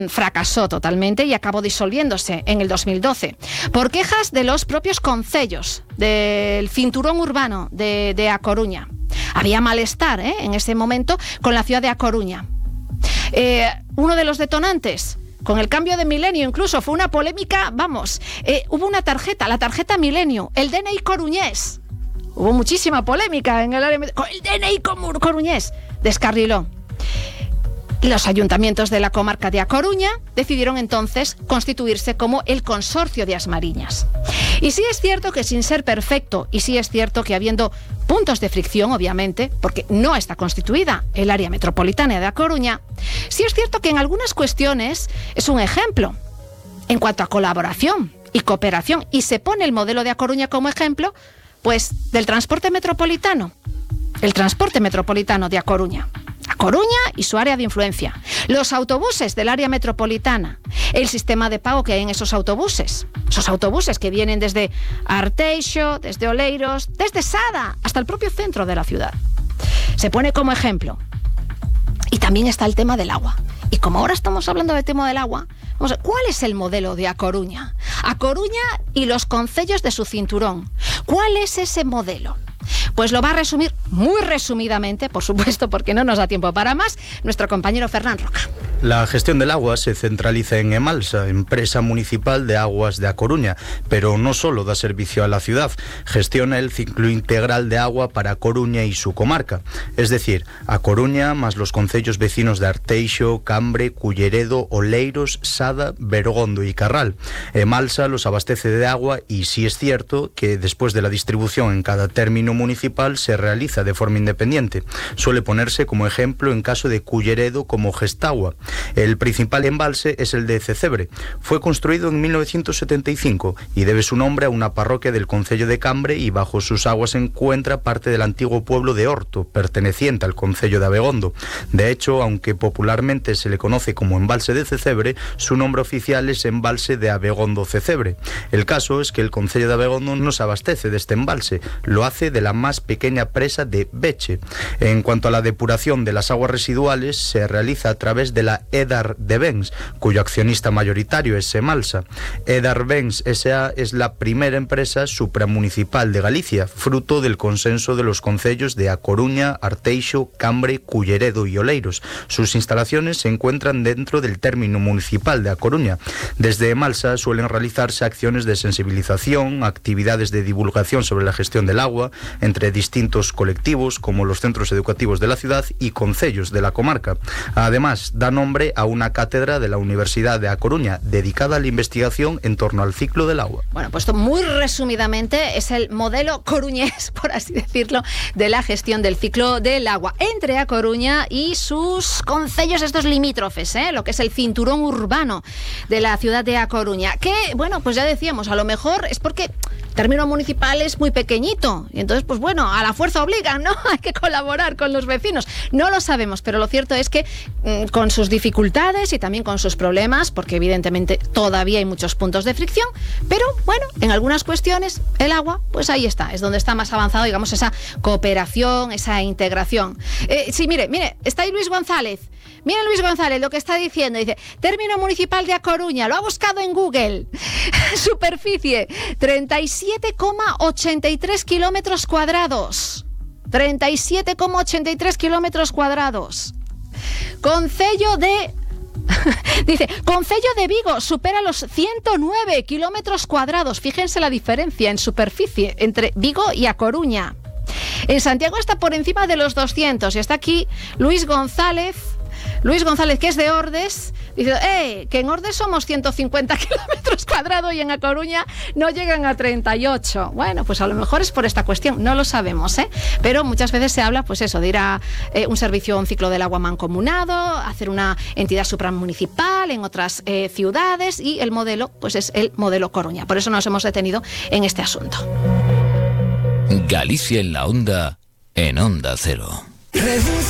fracasó totalmente y acabó disolviéndose en el 2012 por quejas de los propios concellos del cinturón urbano de A Coruña. Había malestar en ese momento con la ciudad de A Coruña. Uno de los detonantes, con el cambio de milenio incluso, fue una polémica, hubo una tarjeta, la tarjeta Milenio, el DNI coruñés. Hubo muchísima polémica en el área, el DNI coruñés descarriló. Los ayuntamientos de la comarca de A Coruña decidieron entonces constituirse como el Consorcio de As Mariñas. Y sí es cierto que sin ser perfecto, y sí es cierto que habiendo puntos de fricción, obviamente, porque no está constituida el área metropolitana de A Coruña, sí es cierto que en algunas cuestiones es un ejemplo en cuanto a colaboración y cooperación, y se pone el modelo de A Coruña como ejemplo, pues, del transporte metropolitano. El transporte metropolitano de A Coruña. A Coruña y su área de influencia. Los autobuses del área metropolitana. El sistema de pago que hay en esos autobuses. Esos autobuses que vienen desde Arteixo, desde Oleiros, desde Sada, hasta el propio centro de la ciudad. Se pone como ejemplo. Y también está el tema del agua. Y como ahora estamos hablando del tema del agua, vamos a ver, ¿cuál es el modelo de A Coruña? A Coruña y los concellos de su cinturón. ¿Cuál es ese modelo? Pues lo va a resumir muy resumidamente, por supuesto, porque no nos da tiempo para más, nuestro compañero Fernán Roca. La gestión del agua se centraliza en Emalsa, empresa municipal de aguas de A Coruña, pero no solo da servicio a la ciudad, gestiona el ciclo integral de agua para A Coruña y su comarca, es decir, A Coruña más los concellos vecinos de Arteixo, Cambre, Culleredo, Oleiros, Sada, Bergondo y Carral. Emalsa los abastece de agua y sí es cierto que después de la distribución en cada término municipal se realiza de forma independiente. Suele ponerse como ejemplo en caso de Culleredo como Gestagua. El principal embalse es el de Cecebre. Fue construido en 1975 y debe su nombre a una parroquia del concello de Cambre y bajo sus aguas se encuentra parte del antiguo pueblo de Horto, perteneciente al concello de Abegondo. De hecho, aunque popularmente se le conoce como embalse de Cecebre, su nombre oficial es embalse de Abegondo Cecebre. El caso es que el concello de Abegondo no se abastece de este embalse, lo hace de la más pequeña presa de Beche. En cuanto a la depuración de las aguas residuales, se realiza a través de la Edar de Bens, cuyo accionista mayoritario es Emalsa. Edar Bens S.A. es la primera empresa supramunicipal de Galicia, fruto del consenso de los concellos de A Coruña, Arteixo, Cambre, Culleredo y Oleiros. Sus instalaciones se encuentran dentro del término municipal de A Coruña. Desde Emalsa suelen realizarse acciones de sensibilización, actividades de divulgación sobre la gestión del agua, entre distintos colectivos como los centros educativos de la ciudad y concellos de la comarca. Además, da nombre a una cátedra de la Universidad de A Coruña dedicada a la investigación en torno al ciclo del agua. Bueno, pues esto muy resumidamente es el modelo coruñés, por así decirlo, de la gestión del ciclo del agua entre A Coruña y sus concellos estos limítrofes, lo que es el cinturón urbano de la ciudad de A Coruña. Que, bueno, pues ya decíamos, a lo mejor es porque el término municipal es muy pequeñito y entonces, pues bueno, a la fuerza obligan, ¿no? Hay que colaborar con los vecinos. No lo sabemos, pero lo cierto es que con sus dificultades y también con sus problemas, porque evidentemente todavía hay muchos puntos de fricción, pero bueno, en algunas cuestiones el agua, pues ahí está, es donde está más avanzado, digamos, esa cooperación, esa integración. Sí, mire, está ahí Luis González. Mira Luis González lo que está diciendo, dice, término municipal de A Coruña, lo ha buscado en Google, superficie 37,83 kilómetros cuadrados, 37,83 kilómetros cuadrados. Concello de Vigo supera los 109 kilómetros cuadrados, fíjense la diferencia en superficie entre Vigo y A Coruña. En Santiago está por encima de los 200 y está aquí Luis González, que es de Ordes, dice, que en Ordes somos 150 kilómetros cuadrados y en A Coruña no llegan a 38. Bueno, pues a lo mejor es por esta cuestión, no lo sabemos, pero muchas veces se habla, pues eso, de ir a un servicio, un ciclo del agua mancomunado, hacer una entidad supramunicipal en otras ciudades, y el modelo, pues es el modelo Coruña. Por eso nos hemos detenido en este asunto. Galicia en la onda, en Onda Cero.